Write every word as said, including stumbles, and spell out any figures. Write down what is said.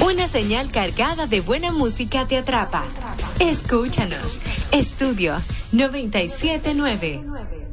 Una señal cargada de buena música te atrapa. Escúchanos. Estudio noventa y siete nueve.